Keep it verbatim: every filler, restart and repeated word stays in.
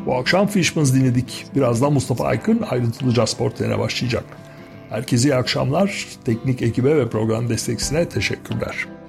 Bu akşam Fishmans dinledik. Birazdan Mustafa Aykın ayrıntılı caz portrelerine başlayacak. Herkese iyi akşamlar. Teknik ekibe ve program destekçisine teşekkürler.